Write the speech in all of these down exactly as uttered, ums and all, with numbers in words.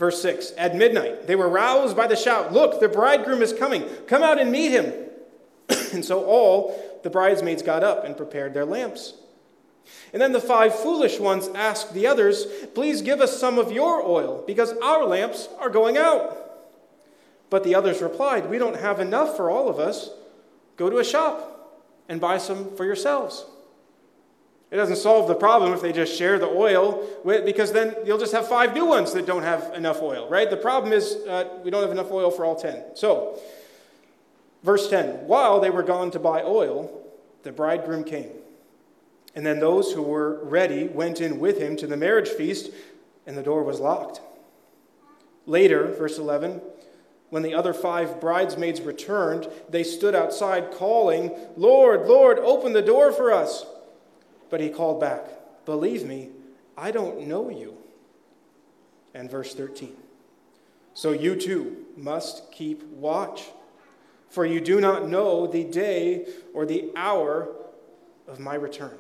Verse six, at midnight, they were roused by the shout, "Look, the bridegroom is coming. Come out and meet him." And so all the bridesmaids got up and prepared their lamps. And then the five foolish ones asked the others, "Please give us some of your oil, because our lamps are going out." But the others replied, "We don't have enough for all of us. Go to a shop and buy some for yourselves." It doesn't solve the problem if they just share the oil, with, because then you'll just have five new ones that don't have enough oil, right? The problem is uh, we don't have enough oil for all ten. So, verse ten, while they were gone to buy oil, the bridegroom came. And then those who were ready went in with him to the marriage feast, and the door was locked. Later, verse eleven, when the other five bridesmaids returned, they stood outside calling, "Lord, Lord, open the door for us." But he called back, "Believe me, I don't know you." And verse thirteen, "So you too must keep watch, for you do not know the day or the hour of my return."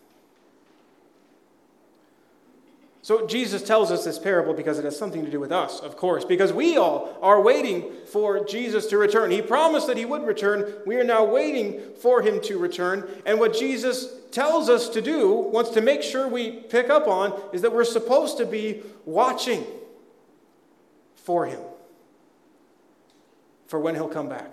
So Jesus tells us this parable because it has something to do with us, of course, because we all are waiting for Jesus to return. He promised that he would return. We are now waiting for him to return. And what Jesus tells us to do, wants to make sure we pick up on, is that we're supposed to be watching for him, for when he'll come back.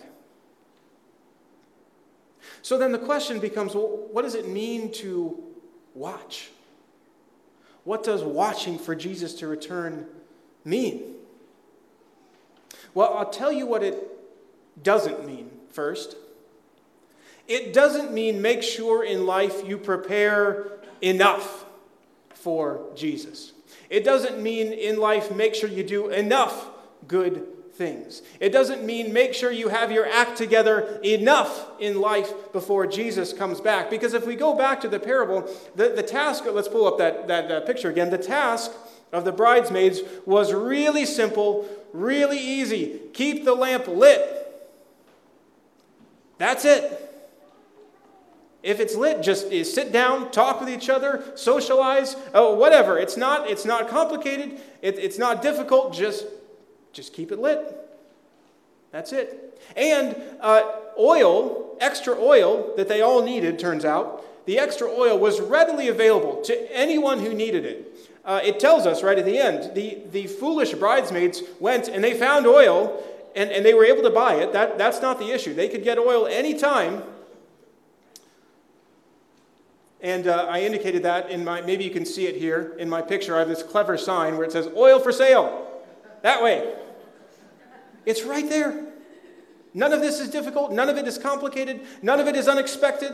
So then the question becomes, well, what does it mean to watch? What does watching for Jesus to return mean? Well, I'll tell you what it doesn't mean first. It doesn't mean make sure in life you prepare enough for Jesus. It doesn't mean in life make sure you do enough good things. It doesn't mean make sure you have your act together enough in life before Jesus comes back. Because if we go back to the parable, the, the task, let's pull up that, that uh, picture again. The task of the bridesmaids was really simple, really easy. Keep the lamp lit. That's it. If it's lit, just sit down, talk with each other, socialize, oh, whatever. It's not, it's not complicated. It, it's not difficult. Just Just keep it lit. That's it. And uh, oil, extra oil that they all needed, turns out, the extra oil was readily available to anyone who needed it. Uh, it tells us right at the end, the, the foolish bridesmaids went and they found oil and, and they were able to buy it. That, that's not the issue. They could get oil anytime. And uh, I indicated that in my, maybe you can see it here in my picture. I have this clever sign where it says, "Oil for sale." That way. It's right there. None of this is difficult. None of it is complicated. None of it is unexpected.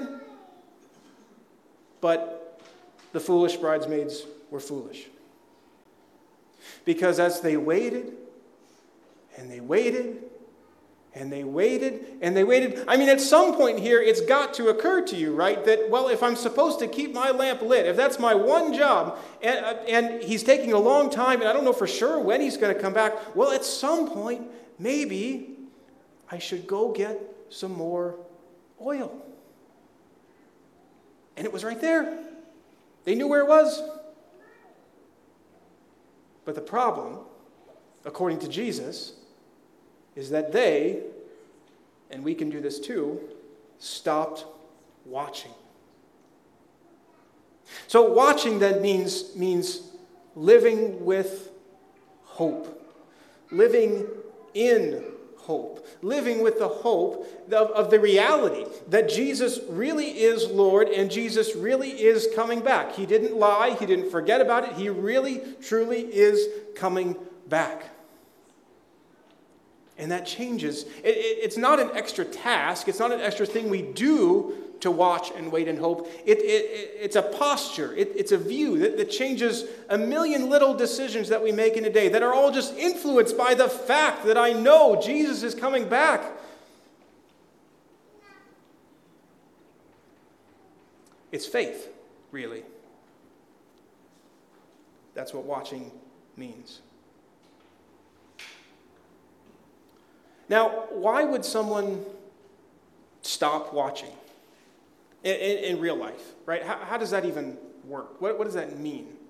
But the foolish bridesmaids were foolish. Because as they waited, and they waited, and they waited, and they waited. I mean, at some point here, it's got to occur to you, right? That, well, if I'm supposed to keep my lamp lit, if that's my one job, and, and he's taking a long time, and I don't know for sure when he's going to come back, well, at some point, maybe I should go get some more oil. And it was right there. They knew where it was. But the problem, according to Jesus, is that they, and we can do this too, stopped watching. So watching then means, means living with hope. Living in hope. Living with the hope of, of the reality that Jesus really is Lord and Jesus really is coming back. He didn't lie. He didn't forget about it. He really, truly is coming back. And that changes. It, it, it's not an extra task. It's not an extra thing we do to watch and wait and hope. It, it, it, it's a posture. It, it's a view that, that changes a million little decisions that we make in a day that are all just influenced by the fact that I know Jesus is coming back. It's faith, really. That's what watching means. Now, why would someone stop watching in, in, in real life, right? How, how does that even work? What, what does that mean?